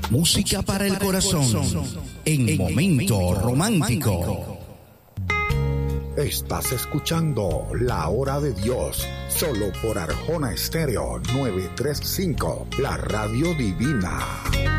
Música para el corazón en Momento Romántico. Estás escuchando La Hora de Dios, solo por Arjona Estéreo 935, la radio divina.